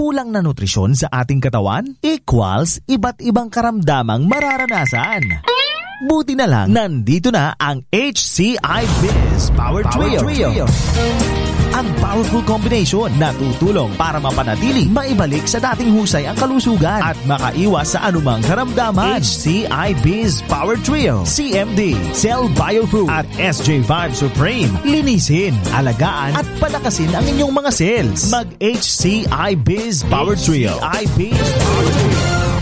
kulang na nutrisyon sa ating katawan equals iba't ibang karamdamang mararanasan. Buti na lang, nandito na ang HCI Biz Power Trio. Ang powerful combination na tutulong para mapanatili, maibalik sa dating husay ang kalusugan at makaiwas sa anumang karamdaman. HCI Biz Power Trio, CMD, Cell Biofood at SJ5 Supreme. Linisin, alagaan at palakasin ang inyong mga cells. Mag-HCI Biz Power Trio. HCI Biz Power Trio.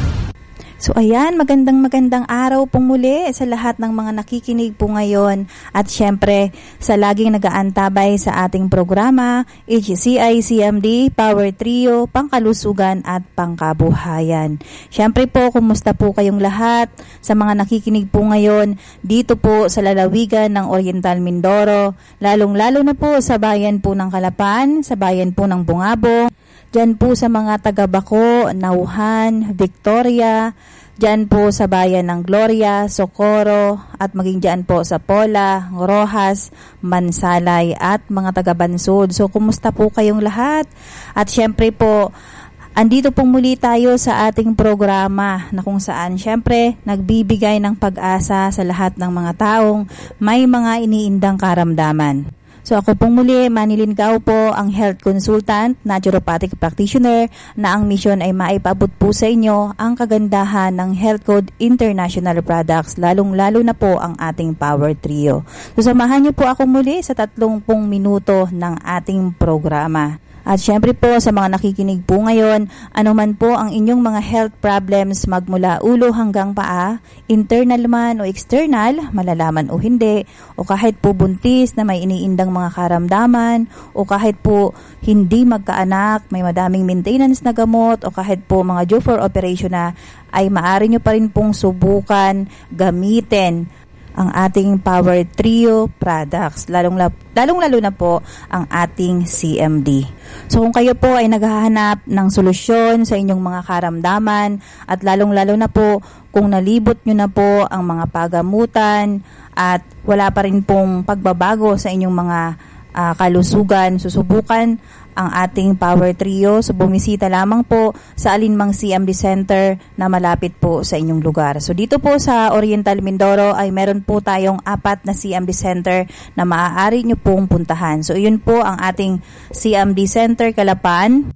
So ayan, magandang araw pong muli sa lahat ng mga nakikinig po ngayon at syempre sa laging nag-aantabay sa ating programa HCI CMD Power Trio, Pangkalusugan at Pangkabuhayan. Syempre po, kumusta po kayong lahat sa mga nakikinig po ngayon dito po sa lalawigan ng Oriental Mindoro, lalong-lalo na po sa bayan po ng Calapan, sa bayan po ng Bungabong, dyan po sa mga taga-Baco, Nauhan, Victoria, dyan po sa bayan ng Gloria, Socorro, at maging dyan po sa Pola, Rojas, Mansalay, at mga taga-Bansud. So, kumusta po kayong lahat? At syempre po, andito pong muli tayo sa ating programa na kung saan syempre nagbibigay ng pag-asa sa lahat ng mga taong may mga iniindang karamdaman. So ako pong muli, Manilyn Gao po, ang health consultant, naturopathic practitioner, na ang misyon ay maipaabot po sa inyo ang kagandahan ng Health Code International Products, lalong-lalo na po ang ating Power Trio. So samahan niyo po ako muli sa 30 minuto ng ating programa. At syempre po sa mga nakikinig po ngayon, anuman po ang inyong mga health problems magmula ulo hanggang paa, internal man o external, malalaman o hindi, o kahit po buntis na may iniindang mga karamdaman, o kahit po hindi magkaanak, may madaming maintenance na gamot, o kahit po mga due for operation na, ay maaari nyo pa rin pong subukan, gamitin ang ating Power Trio products, lalong-lalo na po ang ating CMD. So kung kayo po ay naghahanap ng solusyon sa inyong mga karamdaman at lalong-lalo na po kung nalibot nyo na po ang mga pagamutan at wala pa rin pong pagbabago sa inyong mga kalusugan, susubukan ang ating Power Trio. So bumisita lamang po sa alinmang CMD Center na malapit po sa inyong lugar. So dito po sa Oriental Mindoro ay meron po tayong 4 na CMD Center na maaari nyo pong puntahan. So yun po ang ating CMD Center Calapan,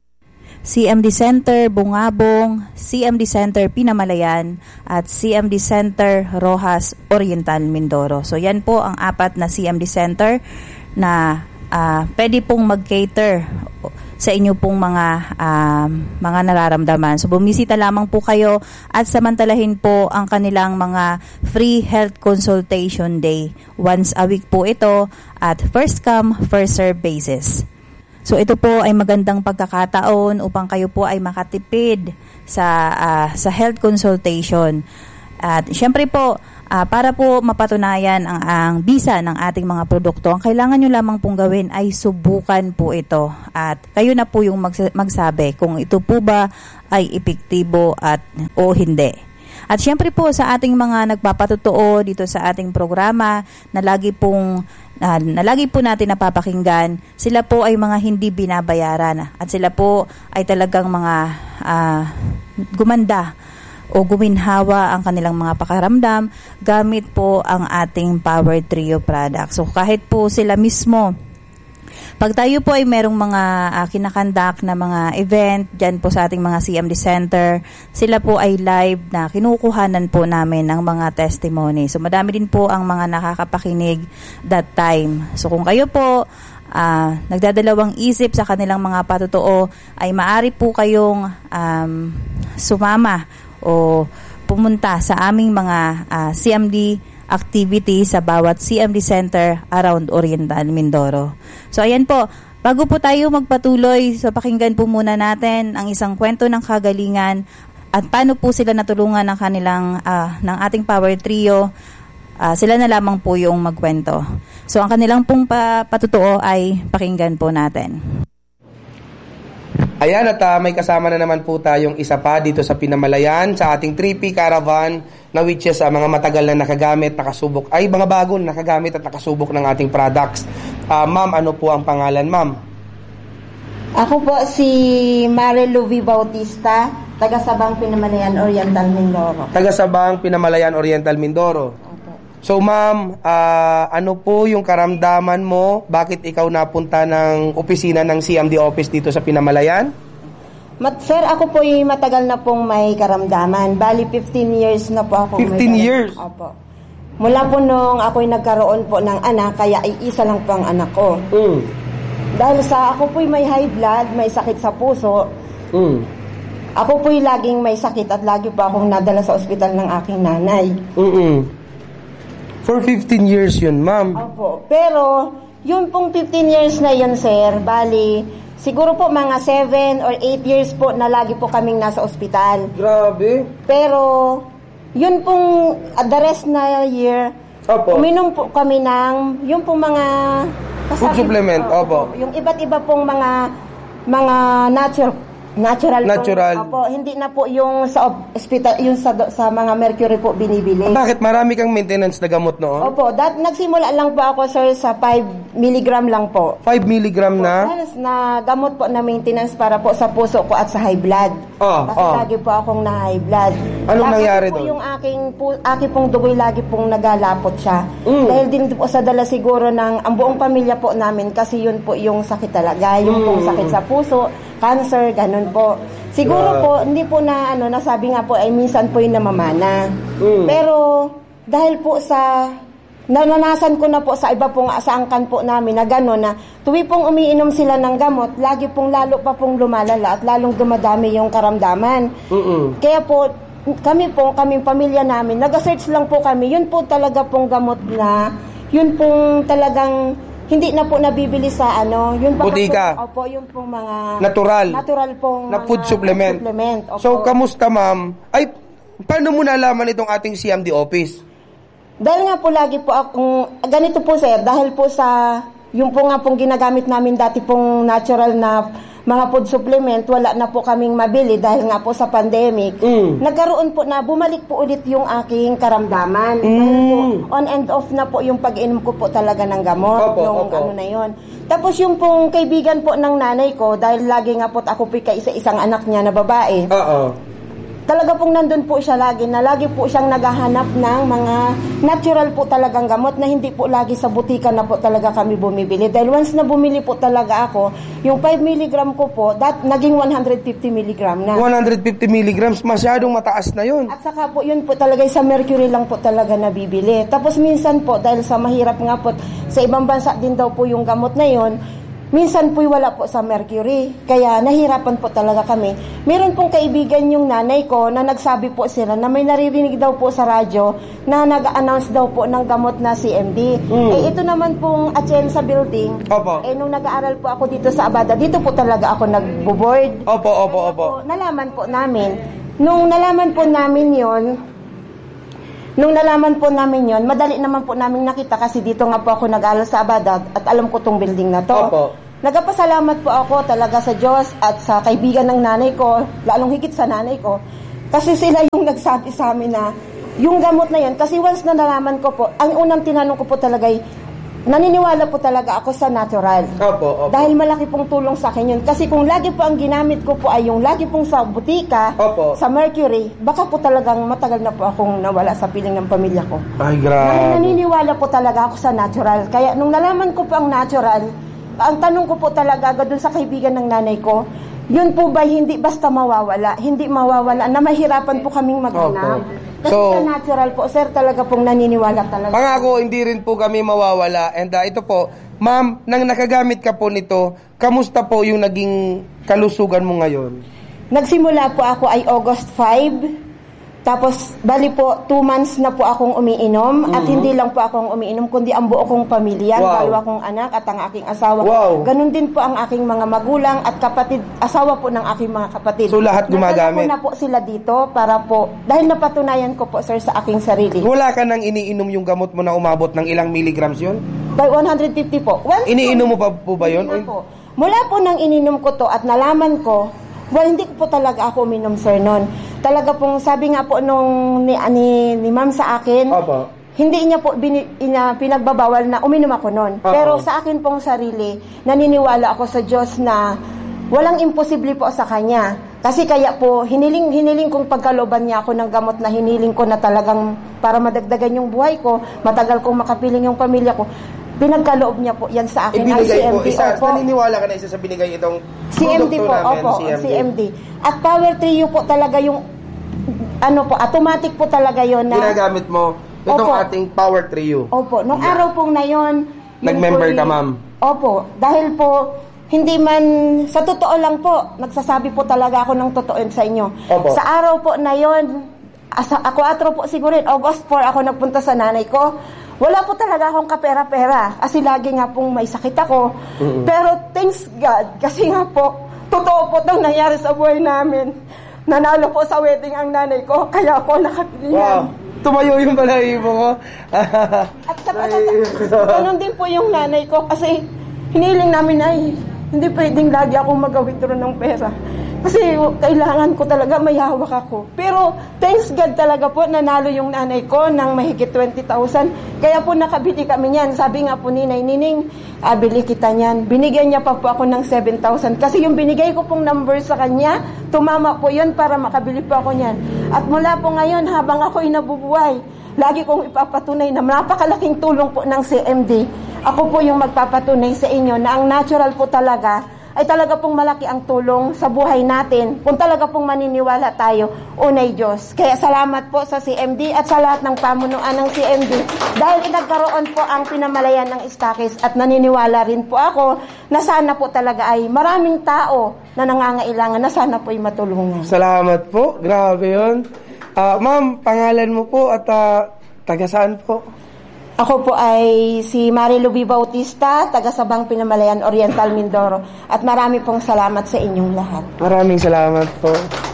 CMD Center Bungabong, CMD Center Pinamalayan, at CMD Center Rojas, Oriental Mindoro. So yan po ang 4 na CMD Center na pwede pong mag-cater sa inyo pong mga nararamdaman. So bumisita lamang po kayo at samantalahin po ang kanilang mga free health consultation day. Once a week po ito at first come, first serve basis. So ito po ay magandang pagkakataon upang kayo po ay makatipid sa health consultation. At syempre po, para po mapatunayan ang bisa ng ating mga produkto, ang kailangan nyo lamang pong gawin ay subukan po ito. At kayo na po yung magsabi kung ito po ba ay epektibo o hindi. At syempre po sa ating mga nagpapatotoo dito sa ating programa na lagi po natin napapakinggan, sila po ay mga hindi binabayaran. At sila po ay talagang mga gumanda o guminhawa ang kanilang mga pakaramdam gamit po ang ating Power Trio product. So kahit po sila mismo, pag tayo po ay merong mga kinakandak na mga event dyan po sa ating mga CMD Center, sila po ay live na kinukuhanan po namin ng mga testimony. So madami din po ang mga nakakapakinig that time. So kung kayo po nagdadalawang isip sa kanilang mga patotoo, ay maaari po kayong sumama o pumunta sa aming mga CMD activity sa bawat CMD Center around Oriental Mindoro. So ayan po, bago po tayo magpatuloy, so pakinggan po muna natin ang isang kwento ng kagalingan at paano po sila natulungan ng kanilang ng ating Power Trio. Sila na lamang po yung magkwento. So ang kanilang pong patutuo ay pakinggan po natin. Ayan, at may kasama na naman po tayong isa pa dito sa Pinamalayan sa ating 3P Caravan na which is mga matagal na nakagamit, nakasubok, ay mga bago nakagamit at nakasubok ng ating products. Ma'am, ano po ang pangalan, ma'am? Ako po si Marilu V. Bautista, taga Sabang Pinamalayan Oriental, Mindoro. Taga Sabang Pinamalayan Oriental, Mindoro. Opo. So ma'am, ano po yung karamdaman mo? Bakit ikaw napunta ng opisina ng CMD office dito sa Pinamalayan? Sir, ako po yung matagal na pong may karamdaman. Bali, 15 years na po ako. 15 years? Opo. Mula po nung ako'y nagkaroon po ng anak, kaya ay isa lang po ang anak ko. Dahil sa ako po'y may high blood, may sakit sa puso, ako po'y laging may sakit at lagi po akong nadala sa ospital ng aking nanay. For 15 years yun, ma'am. Opo. Pero, yung pong 15 years na yun, sir, bali, siguro po mga 7 or 8 years po na lagi po kaming nasa ospital. Grabe. Pero, yun pong the rest na year, uminom po kami ng, yung pong mga food supplement, opo. Yung iba't iba pong mga natural. Opo, hindi na po yung sa hospital, yung sa mga mercury po binibili. Bakit? Marami kang maintenance na gamot noon? Opo, nagsimula lang po ako, sir, sa 5 milligram lang po. 5 milligram na? Yes, na gamot po na maintenance para po sa puso ko at sa high blood. Kasi lagi po akong na high blood. Anong nangyari doon? Yung aking pong dugoy lagi pong nagalapot siya. Dahil din po sa dala siguro ng ang buong pamilya po namin, kasi yun po yung sakit talaga, yung pong sakit sa puso, cancer, ganun po. Siguro po, hindi po na, nasabi nga po, ay minsan po yung namamana. Pero, dahil po sa, nananasan ko na po sa iba pong, sa angkan po namin, na gano'n, na tuwi pong umiinom sila ng gamot, lagi pong lalo pa pong lumalala at lalong dumadami yung karamdaman. Kaya po, kaming pamilya namin, nag-search lang po kami, yun po talaga pong gamot na, yun pong talagang, hindi na po nabibili sa yung butika. Opo, yung pong mga natural pong na food supplement. Opo. So kamusta, ma'am? Ay, paano mo nalaman itong ating CMD office? Dahil nga po lagi po akong ganito po, sir, dahil po sa yung po nga pong ginagamit namin dati pong natural na mga food supplement, wala na po kaming mabili dahil nga po sa pandemic. Nagkaroon po na, bumalik po ulit yung aking karamdaman. Po, on and off na po yung pag-inom ko po talaga ng gamot. Ano na yon. Tapos yung pong kaibigan po ng nanay ko, dahil lagi nga po ako po isang anak niya na babae. Talaga pong nandun po siya lagi, na lagi po siyang naghahanap ng mga natural po talagang gamot na hindi po lagi sa butika na po talaga kami bumibili. Dahil once na bumili po talaga ako, yung 5 milligram ko po, naging 150 milligram na. 150 milligrams, masyadong mataas na yun. At saka po, yun po talaga, sa mercury lang po talaga nabibili. Tapos minsan po, dahil sa mahirap nga po, sa ibang bansa din daw po yung gamot na yun, minsan po'y wala po sa mercury. Kaya nahirapan po talaga kami. Meron pong kaibigan yung nanay ko na nagsabi po sila na may naririnig daw po sa radyo na nag-announce daw po ng gamot na CMD. Ito naman pong Atienza Building. Nung nag-aaral po ako dito sa Abada, dito po talaga ako nagbo-board. Opo. Nalaman po namin. Nung nalaman po namin yon, madali naman po namin nakita kasi dito nga po ako nag-aaral sa Abada at alam ko tong building na to. Nagpasalamat po ako talaga sa Diyos at sa kaibigan ng nanay ko, lalong higit sa nanay ko, kasi sila yung nagsabi sa amin na yung gamot na yun, kasi once na nalaman ko po, ang unang tinanong ko po talaga ay, naniniwala po talaga ako sa natural. Dahil malaki pong tulong sa akin yun. Kasi kung lagi po ang ginamit ko po ay yung lagi pong sa butika, sa mercury, baka po talagang matagal na po akong nawala sa piling ng pamilya ko. Ay, grabe. Naniniwala po talaga ako sa natural. Kaya nung nalaman ko po ang natural, ang tanong ko po talaga doon sa kaibigan ng nanay ko, yun po ba hindi basta mawawala? Hindi mawawala, na mahirapan po kaming maghanap. Kasi sa natural po, sir, talaga pong naniniwala talaga. Pangako, hindi rin po kami mawawala. And ito po, ma'am, nang nakagamit ka po nito, kamusta po yung naging kalusugan mo ngayon? Nagsimula po ako ay August 5. Tapos, bali po, 2 months na po akong umiinom. At hindi lang po akong umiinom, kundi ang buo kong pamilya, dalawa kong anak at ang aking asawa. Ganun din po ang aking mga magulang at kapatid, asawa po ng aking mga kapatid. So, lahat gumagamit? Nagkala po na po sila dito para po, dahil napatunayan ko po, sir, sa aking sarili. Wala ka nang iniinom yung gamot mo na umabot ng ilang milligrams yun? By 150 po. Iniinom mo pa po ba yun? Po. Mula po nang ininom ko to at nalaman ko, hindi ko po talaga ako uminom, sir, noon. Talaga pong sabi nga po nung ni ma'am sa akin, hindi niya po pinagbabawal na uminom ako noon. Pero sa akin pong sarili, naniniwala ako sa Diyos na walang imposible po sa kanya. Kasi kaya po, hiniling kong pagkalooban niya ako ng gamot na hiniling ko na talagang para madagdagan yung buhay ko, matagal kong makapiling yung pamilya ko. Pinagkaloob niya po yan sa akin. Ibinigay ang po, CMD. naniniwala ka na isa sa binigay itong CMD po, namin, opo, CMD. At Power Trio po talaga yung, automatic po talaga yon na ginagamit mo itong Opo. ating Power Trio. Opo, nung araw pong na yon, Nag-member ka, ma'am? Opo, dahil po, hindi man, sa totoo lang po, nagsasabi po talaga ako ng totoo sa inyo. Opo. Sa araw po na yon, ako 4 po siguro, August 4 ako nagpunta sa nanay ko. Wala po talaga akong kapera-pera kasi lagi nga pong may sakit ako. Pero thanks God, kasi nga po, totoo po itong nangyari sa buhay namin. Nanalo po sa wedding ang nanay ko, kaya ako nakabili yan. Wow. Tumayo yung balahibo ko. At ganun din po yung nanay ko kasi hiniling namin ay hindi pwedeng lagi akong mag-withdraw ng pera. Kasi kailangan ko talaga, may hawak ako. Pero thanks God talaga po, nanalo yung nanay ko ng mahigit 20,000. Kaya po nakabili kami niyan. Sabi nga po ni Nining, bili kita niyan. Binigyan niya pa po ako ng 7,000. Kasi yung binigay ko pong number sa kanya, tumama po yun para makabili po ako niyan. At mula po ngayon, habang ako'y nabubuhay, lagi kong ipapatunay na napakalaking tulong po ng CMD. Ako po yung magpapatunay sa inyo na ang natural po talaga ay talaga pong malaki ang tulong sa buhay natin kung talaga pong maniniwala tayo, unay Diyos. Kaya salamat po sa CMD at sa lahat ng pamunuan ng CMD dahil nagkaroon po ang pinamalayan ng Stakis at naniniwala rin po ako na sana po talaga ay maraming tao na nangangailangan na sana po ay matulungan. Salamat po. Grabe yun. Ma'am, pangalan mo po at taga saan po? Ako po ay si Marilu B. Bautista, taga Sabang Pinamalayan, Oriental, Mindoro. At marami pong salamat sa inyong lahat. Maraming salamat po.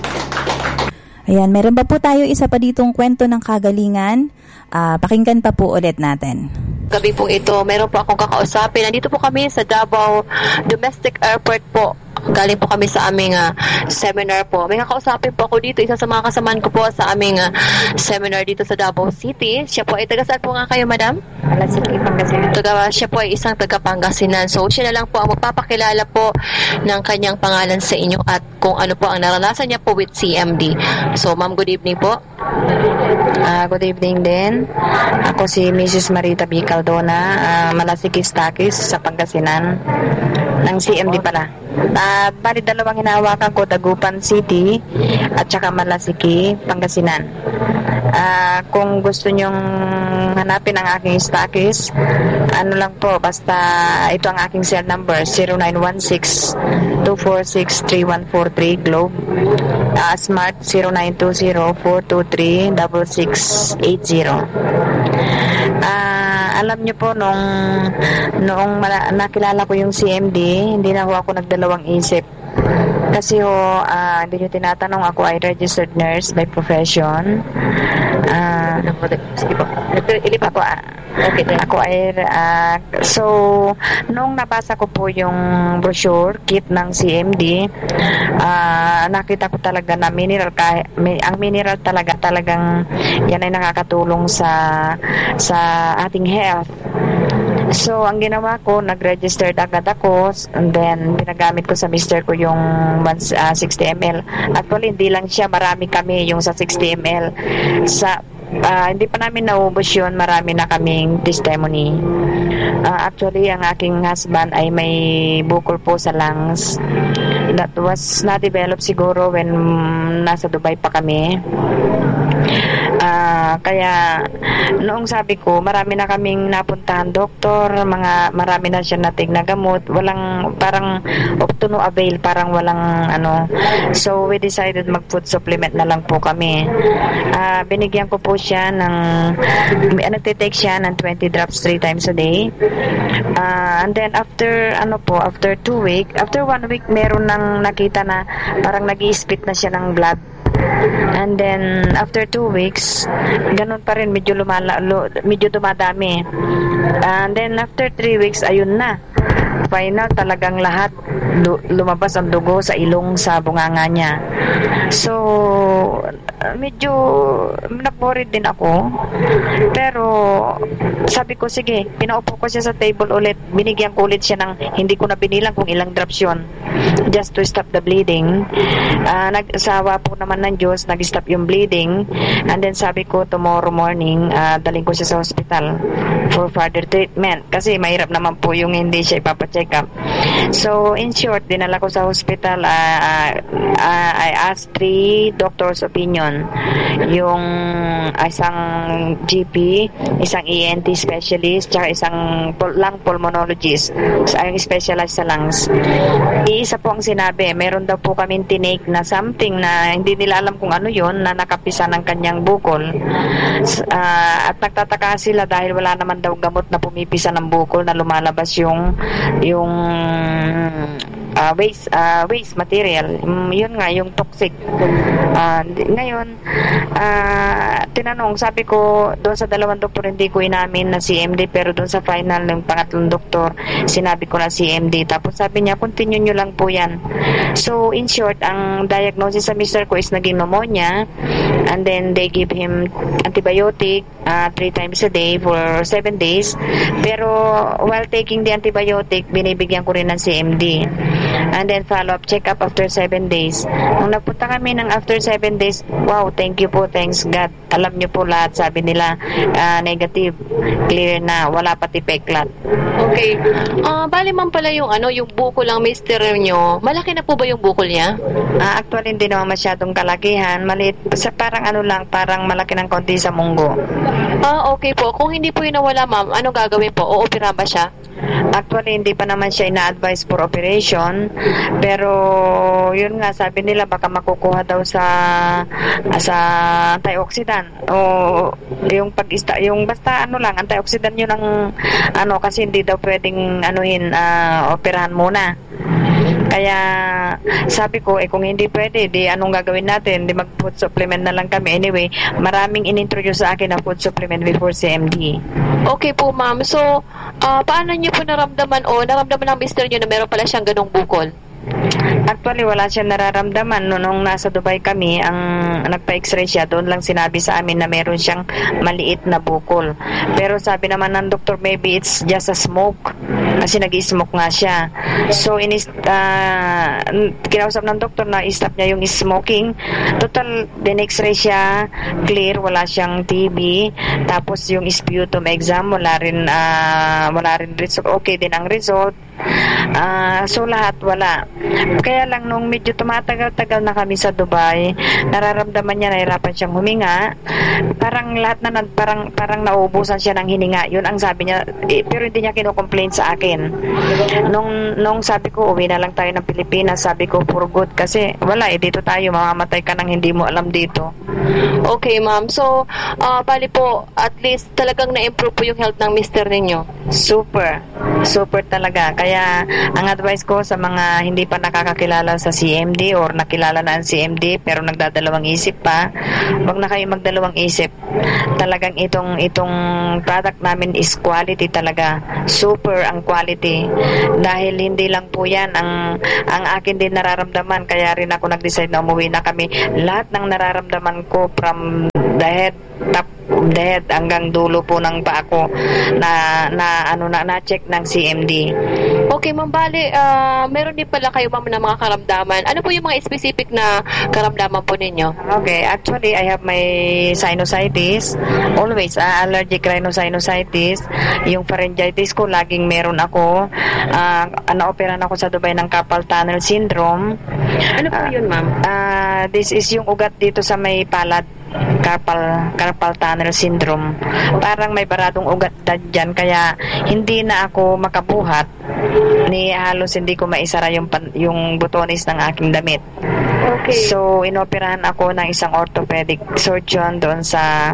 Ayan, meron pa po tayo isa pa ditong kwento ng kagalingan. Pakinggan pa po ulit natin. Gabi po ito, meron po akong kakausapin. Nandito po kami sa Davao Domestic Airport po. Galing po kami sa aming seminar po. May kakausapin po ako dito. Isa sa mga kasamaan ko po sa aming seminar dito sa Davao City. Siya po ay taga saan po nga kayo, madam? Pangasinan. Siya po ay isang taga Pangasinan. So, siya na lang po ang magpapakilala po ng kanyang pangalan sa inyo at kung ano po ang naranasan niya po with CMD. So, ma'am, good evening po. Good evening din. Ako si Mrs. Marita B. Caldona, Malasiki Stakis sa Pangasinan. Ng CMD pala. Bali dalawang hinahawakan ko, Dagupan City at saka Malasiki, Pangasinan. Kung gusto nyong hanapin ang aking Stakis, ano lang po, basta ito ang aking cell number, 0916-246-3143 Globe. Smart 0920-423-6680. Alam nyo po, noong nakilala ko yung CMD, hindi na ako nagdalawang isip. Kasi hindi nyo tinatanong, ako ay registered nurse by profession. Sige po. Ako, ako ay so nung nabasa ko po yung brochure kit ng CMD, nakita ko talaga na ang mineral talagang yan ay nakakatulong sa ating health. So ang ginawa ko, nag-registered agad ako, and then pinagamit ko sa mister ko yung 60 ml. Actually hindi lang siya, marami kami yung sa 60 ml. Hindi pa namin naubos yun, marami na kaming testimony. Actually, ang aking husband ay may bukol po sa lungs. That was na-develop siguro when nasa Dubai pa kami. Kaya noong sabi ko, marami na kaming napuntahan doktor, marami na siya nating nagamot, walang parang up to no avail, parang walang ano. So we decided mag-food supplement na lang po kami. Binigyan ko po siya ng nagtitake siya ng 20 drops 3 times a day. And then after 1 week, meron nang nakita na parang nag-i-spit na siya ng blood. And then after 2 weeks, ganun pa rin, medyo dumadami. And then after 3 weeks, ayun na. Final, talagang lahat lumabas ang dugo sa ilong, sa bunganga niya. So medyo nabored din ako. Pero sabi ko, sige, pinaupo ko siya sa table ulit. Binigyan ko ulit siya ng, hindi ko na binilang kung ilang drops yun, just to stop the bleeding. Nagsawa po naman ng Diyos, nag-stop yung bleeding. And then sabi ko, tomorrow morning, daling ko siya sa hospital for further treatment. Kasi mahirap naman po yung hindi siya ipapacheck up. So, in short, dinala ko sa hospital. I asked 3 doctors' opinion. Yung isang GP, isang ENT specialist, tsaka isang lung pulmonologist, yung specialized sa lungs. Iisa po ang sinabi, meron daw po kaming tinake na something na hindi nila alam kung ano yon, na nakapisa ng kanyang bukol. At nagtataka sila dahil wala naman daw gamot na pumipisa ng bukol na lumalabas yung waste material. Yun nga, yung toxic. Ngayon, tinanong, sabi ko, doon sa 2 doktor hindi ko inamin na CMD, pero doon sa final ng pangatlong doktor, sinabi ko na CMD. Tapos sabi niya, continue nyo lang po yan. So, in short, ang diagnosis sa mister ko is naging pneumonia, and then they give him antibiotic 3 times a day for 7 days. Pero while taking the antibiotic, binibigyan ko rin ng CMD. And then follow-up check-up after 7 days. Nung nagpunta kami ng after 7 days, wow, thank you po, thanks God. Alam niyo po lahat, sabi nila, negative, clear na, wala pati peklat. Okay. Bali man pala yung yung bukol lang mister nyo. Malaki na po ba yung bukol niya? Actually, hindi naman masyadong kalakihan. Maliit, parang parang malaki ng konti sa munggo. Okay po. Kung hindi po yun nawala, ma'am, anong gagawin po? O-opera ba siya? Actually, hindi pa naman siya ina-advise for operation. Pero, yun nga, sabi nila, baka makukuha daw sa antioxidant. O, yung basta antioxidant yun ang, kasi hindi daw pwedeng, operahan muna. Kaya sabi ko, kung hindi pwede, di anong gagawin natin? Di mag-food supplement na lang kami. Anyway, maraming in-introduce sa akin na food supplement before CMD. Okay po, ma'am. So, paano niyo po naramdaman ng mister niyo na meron pala siyang ganong bukol? Actually, wala siya nararamdaman. Nung nasa Dubai kami, ang nagpa-x-ray siya, doon lang sinabi sa amin na meron siyang maliit na bukol. Pero sabi naman ng doktor, maybe it's just a smoke. Kasi nag-smoke nga siya. So, kinausap ng doktor na i-stop niya yung smoking. Total, din-x-ray siya, clear, wala siyang TB. Tapos yung sputum exam, wala rin result. Okay din ang result. So lahat wala. Kaya lang nung medyo tumatagal-tagal na kami sa Dubai, nararamdaman niya, nahirapan siyang huminga. Parang lahat parang nauubusan siya ng hininga. Yun ang sabi niya, pero hindi niya kino-complain sa akin. Nung sabi ko, uwi na lang tayo ng Pilipinas, sabi ko, for good, kasi wala, dito tayo, mamamatay ka nang hindi mo alam dito. Okay, ma'am. So, bali po, at least talagang na-improve po yung health ng mister ninyo. Super talaga. Kaya ang advice ko sa mga hindi pa nakakakilala sa CMD or nakilala na ang CMD pero nagdadalawang isip pa, wag na kayo magdalawang isip. Talagang itong product namin is quality talaga. Super ang quality. Dahil hindi lang po yan ang akin din nararamdaman, kaya rin ako nag-decide na umuwi na kami. Lahat ng nararamdaman ko from the head, top of the head hanggang dulo po ng paa ko na check ng CMD. Okay, ma'am, bali, meron din pala kayo ma'am na mga karamdaman. Ano po yung mga specific na karamdaman po ninyo? Okay, actually, I have my sinusitis. Always, allergic rhinosinusitis. Yung pharyngitis ko, laging meron ako. Na-operan ako sa Dubai ng carpal tunnel syndrome. Ano po yun, ma'am? This is yung ugat dito sa may palad. Carpal tunnel syndrome. Parang may baradong ugat dyan, kaya hindi na ako makabuhat, halos hindi ko maisara yung butones ng aking damit. Okay. So, inoperahan ako ng isang orthopedic surgeon doon sa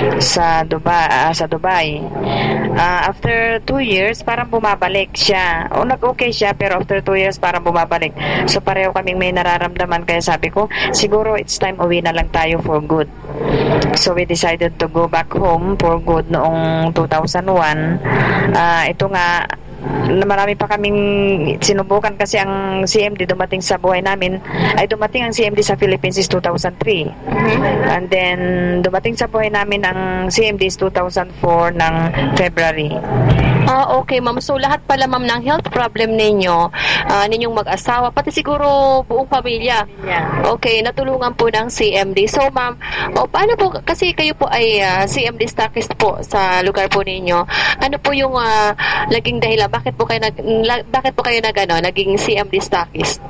Dubai. After 2 years, parang bumabalik siya. Nag-okay siya, pero after 2 years, parang bumabalik. So, pareho kaming may nararamdaman, kaya sabi ko, siguro it's time uwi na lang tayo for good. So, we decided to go back home for good noong 2001. Ito nga, marami pa kaming sinubukan kasi ang CMD dumating sa buhay namin, ay dumating ang CMD sa Philippines is 2003. And then, dumating sa buhay namin ang CMD is 2004 ng February. Okay, ma'am. So, lahat pala, ma'am, ng health problem ninyong mag-asawa, pati siguro buong pamilya. Okay, natulungan po ng CMD. So, ma'am, paano po, kasi kayo po ay CMD stockist po sa lugar po ninyo. Ano po yung naging dahilan? Bakit po kayo naging CMD stockist?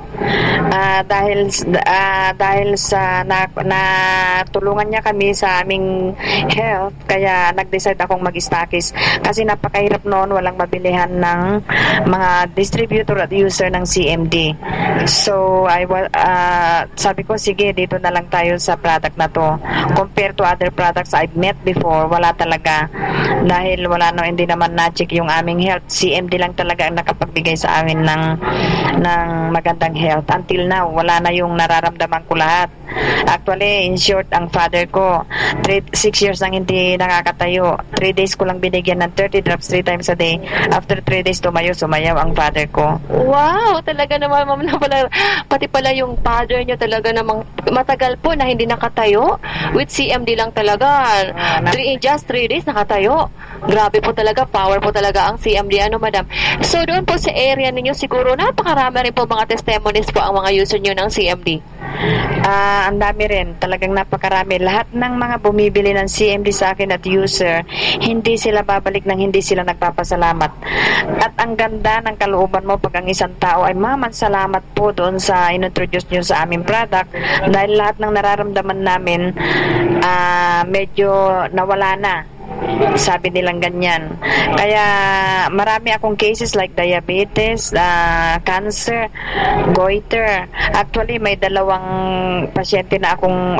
Dahil sa natulungan niya kami sa aming health, kaya nag-decide akong mag-stockist. Kasi napakahirap noon, walang mabilihan ng mga distributor at user ng CMD. So, sabi ko, sige, dito na lang tayo sa product na to. Compared to other products I've met before, wala talaga. Dahil hindi naman na-check yung aming health. CMD lang talaga ang nakapagbigay sa amin ng magandang health. Until now, wala na yung nararamdaman ko lahat. Actually, in short, ang father ko, 6 years nang hindi nakakatayo. 3 days ko lang binigyan ng 30 drops 3 times a day. After 3 days, sumayaw ang father ko. Wow! Talaga naman, ma'am, na pala, pati pala yung father niyo talaga namang matagal po na hindi nakatayo. With CMD lang talaga. Just 3 days nakatayo. Grabe po talaga, power po talaga ang CMD. Madam? So, doon po sa area ninyo, siguro napakarami rin po mga testimonies po ang mga user nyo ng CMD. Ang dami rin, talagang napakarami. Lahat ng mga bumibili ng CMD sa akin at user, hindi sila babalik nang hindi sila nagpapasalamat. At ang ganda ng kalooban mo pag ang isang tao ay, "Ma'am, salamat po doon sa inintroduce nyo sa aming product." Dahil lahat ng nararamdaman namin, medyo nawala na. Sabi nilang ganyan. Kaya marami akong cases like diabetes, cancer, goiter. Actually, may 2 pasyente na akong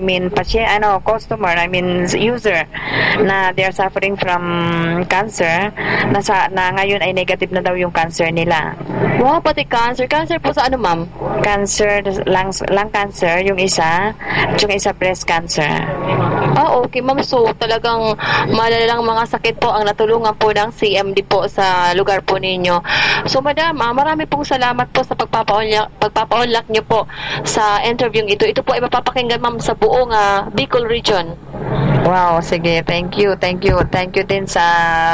user na they are suffering from cancer na ngayon ay negative na daw yung cancer nila. Wow, pati cancer. Cancer po sa ma'am? Cancer, lung cancer, yung isa breast cancer. Okay, ma'am. So, talagang malalang mga sakit po ang natulungan po ng CMD po sa lugar po ninyo. So, madam, marami pong salamat po sa pagpapaunlak nyo po sa interview ito. Ito po ay mapapakinggan, ma'am, sa buong Bicol region. Wow, sige, thank you din sa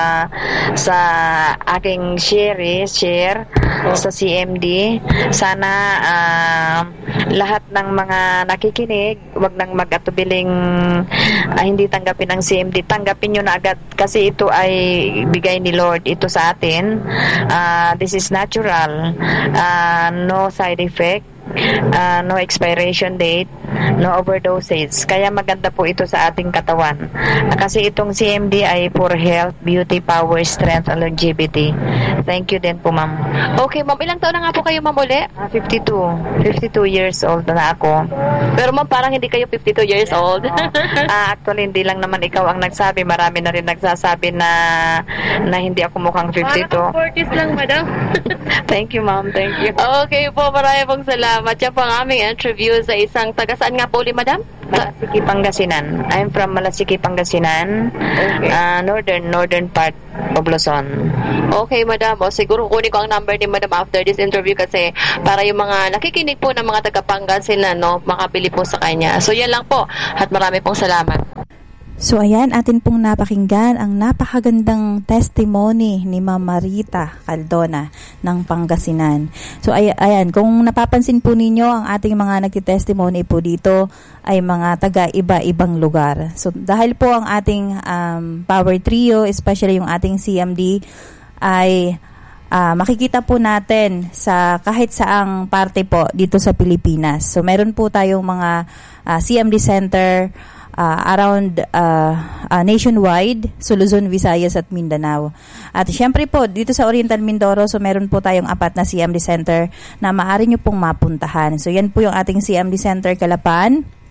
aking share sa CMD. Sana lahat ng mga nakikinig, wag nang mag-atubiling hindi tanggapin ang CMD. Tanggapin nyo na agad kasi ito ay bigay ni Lord ito sa atin. This is natural, no side effect, no expiration date, no overdosage. Kaya maganda po ito sa ating katawan. Kasi itong CMD ay for health, beauty, power, strength, and longevity. Thank you din po, ma'am. Okay, ma'am. Ilang taon na nga po kayo, ma'am, uli? 52 years old na ako. Pero, ma'am, parang hindi kayo 52 years old. Actually, hindi lang naman ikaw ang nagsabi. Marami na rin nagsasabi na hindi ako mukhang 52. Parang 40s lang, madam. Thank you, ma'am. Thank you. Okay po, marami pong salamat. Yan po ang aming interview sa isang taga-saan nga po, madam? Malasiki, Pangasinan. I'm from Malasiki, Pangasinan. Okay. Northern part of Luzon. Okay, madam. Siguro kunin ko ang number ni madam after this interview kasi para yung mga nakikinig po ng mga taga-Pangasinan, makabili po sa kanya. So, yan lang po. At marami pong salamat. So ayan, atin pong napakinggan ang napakagandang testimony ni Ma'am Marita Caldona ng Pangasinan. So ayan, kung napapansin po ninyo, ang ating mga nagtitestimony po dito ay mga taga-iba-ibang lugar. So dahil po ang ating Power Trio, especially yung ating CMD, ay makikita po natin sa kahit saang parte po dito sa Pilipinas. So meron po tayong mga CMD center around nationwide, so Luzon, Visayas at Mindanao. At syempre po, dito sa Oriental Mindoro, so meron po tayong 4 na CMD center na maaari nyo pong mapuntahan. So yan po yung ating CMD center Calapan,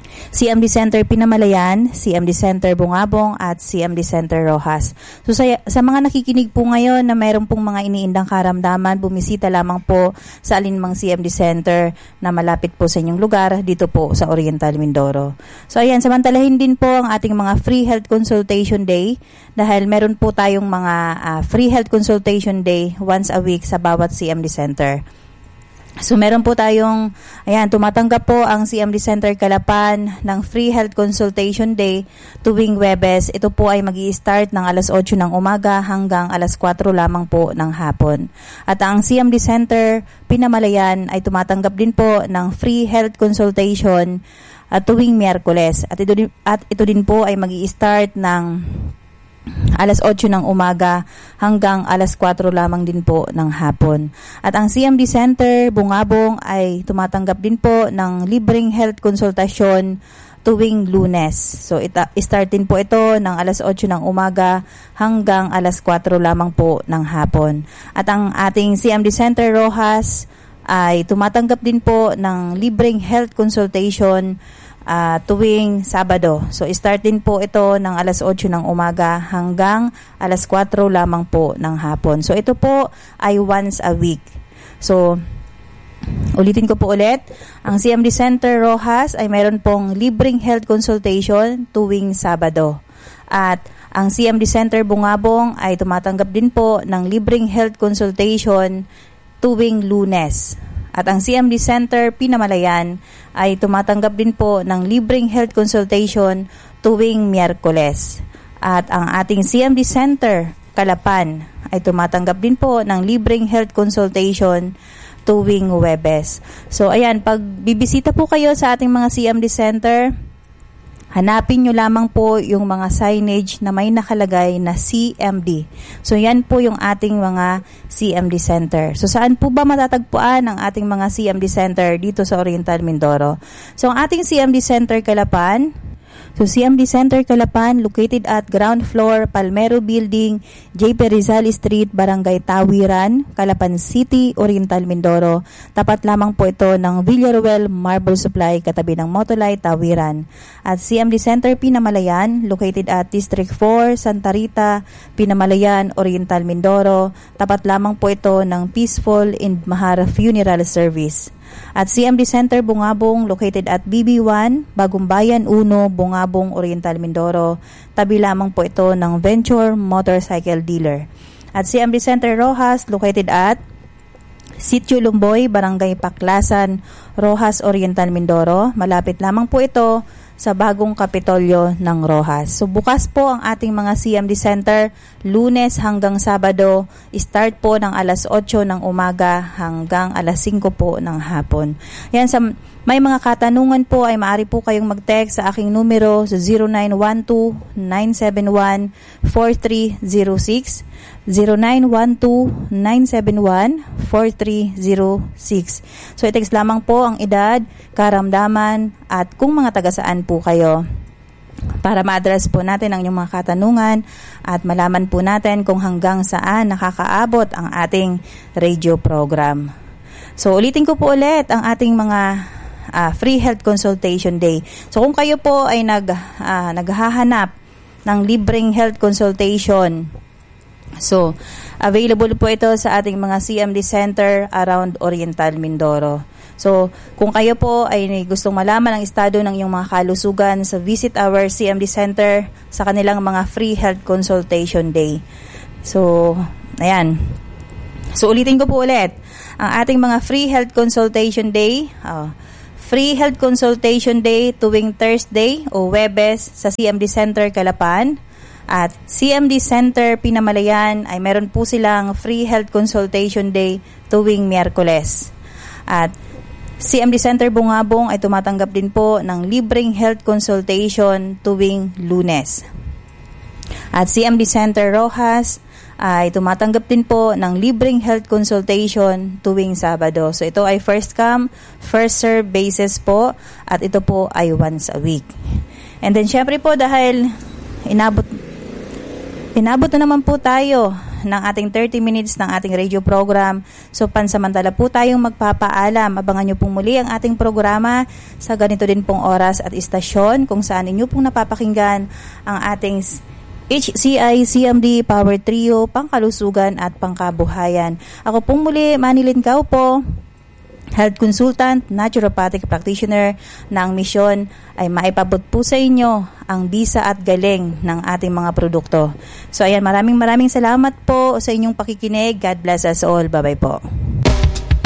CMD Center Pinamalayan, CMD Center Bungabong at CMD Center Rojas. So sa mga nakikinig po ngayon na mayroon pong mga iniindang karamdaman, bumisita lamang po sa alinmang CMD Center na malapit po sa inyong lugar dito po sa Oriental Mindoro. So ayan, samantalahin din po ang ating mga free health consultation day dahil meron po tayong mga free health consultation day once a week sa bawat CMD Center. So meron po tayong, tumatanggap po ang CMD Center Calapan ng Free Health Consultation Day tuwing Huwebes. Ito po ay mag-i-start ng alas 8 ng umaga hanggang alas 4 lamang po ng hapon. At ang CMD Center Pinamalayan ay tumatanggap din po ng Free Health Consultation tuwing Miyerkules. At ito din po ay mag-i-start ng alas 8 ng umaga hanggang alas 4 lamang din po ng hapon. At ang CMD Center Bungabong ay tumatanggap din po ng libreng health konsultasyon tuwing Lunes. So start din po ito ng alas 8 ng umaga hanggang alas 4 lamang po ng hapon. At ang ating CMD Center Rojas ay tumatanggap din po ng libreng health consultation tuwing Sabado. So, start din po ito ng alas 8 ng umaga hanggang alas 4 lamang po ng hapon. So, ito po ay once a week. So, ulitin ko po ulit, ang CMD Center Rojas ay mayroon pong libreng health consultation tuwing Sabado. At ang CMD Center Bungabong ay tumatanggap din po ng libreng health consultation tuwing Lunes. At ang CMD Center Pinamalayan ay tumatanggap din po ng libreng health consultation tuwing Miyerkules. At ang ating CMD Center Calapan ay tumatanggap din po ng libreng health consultation tuwing Huwebes. So ayan, pag bibisita po kayo sa ating mga CMD Center, hanapin nyo lamang po yung mga signage na may nakalagay na CMD. So, yan po yung ating mga CMD Center. So, saan po ba matatagpuan ang ating mga CMD Center dito sa Oriental Mindoro? So, ang ating CMD Center Calapan, so CMD Center Calapan located at ground floor, Palmero Building, JP Rizal Street, Barangay Tawiran, Calapan City, Oriental Mindoro. Tapat lamang po ito ng Villaruel Marble Supply, katabi ng Motolay, Tawiran. At CMD Center Pinamalayan located at District 4, Santa Rita, Pinamalayan, Oriental Mindoro. Tapat lamang po ito ng Peaceful and Mahara Funeral Service. At CMD Center Bungabong located at BB1, Bagumbayan 1, Bungabong, Oriental Mindoro. Tabi lamang po ito ng Venture Motorcycle Dealer. At CMD Center Rojas located at Sitio Lumboy, Barangay Paklasan, Rojas, Oriental Mindoro. Malapit lamang po ito sa bagong Kapitolyo ng Rojas. So bukas po ang ating mga CMD Center, Lunes hanggang Sabado, start po ng alas 8 ng umaga hanggang alas 5 po ng hapon. Yan, sa may mga katanungan po ay maaari po kayong mag-text sa aking numero sa 0912-971-4306, 0912-971-4306. So i-text lamang po ang edad, karamdaman at kung mga taga saan po kayo para ma-address po natin ang inyong mga katanungan at malaman po natin kung hanggang saan nakakaabot ang ating radio program. So ulitin ko po ulit ang ating mga free health consultation day. So kung kayo po ay naghahanap ng libreng health consultation, so available po ito sa ating mga CMD Center around Oriental Mindoro. So kung kayo po ay gustong malaman ang estado ng iyong mga kalusugan, so visit our CMD Center sa kanilang mga free health consultation day. So ayan. So ulitin ko po ulit ang ating mga free health consultation day. Free Health Consultation Day tuwing Thursday o Huwebes sa CMD Center Calapan. At CMD Center Pinamalayan ay meron po silang Free Health Consultation Day tuwing Miyerkules. At CMD Center Bungabong ay tumatanggap din po ng libreng health consultation tuwing Lunes. At CMD Center Rojas ay tumatanggap din po ng libreng health consultation tuwing Sabado. So ito ay first come, first serve basis po at ito po ay once a week. And then syempre po dahil inabot na naman po tayo ng ating 30 minutes ng ating radio program. So pansamantala po tayong magpapaalam. Abangan nyo pong muli ang ating programa sa ganito din pong oras at istasyon kung saan inyo pong napapakinggan ang ating HCI CMD Power Trio, pangkalusugan at pangkabuhayan. Ako pong muli, Manilyn Cao po, health consultant, naturopathic practitioner na ang misyon ay maipabot po sa inyo ang bisa at galing ng ating mga produkto. So ayan, maraming salamat po sa inyong pakikinig. God bless us all. Bye-bye po.